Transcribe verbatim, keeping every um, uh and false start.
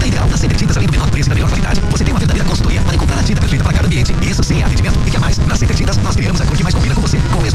A Ideal da Center Tintas, além do menor preço e da melhor qualidade, você tem uma verdadeira consultoria para encontrar a tinta perfeita para cada ambiente. Isso sim é atendimento. E que mais? Na Center Tintas, nós criamos a cor que mais combina com você.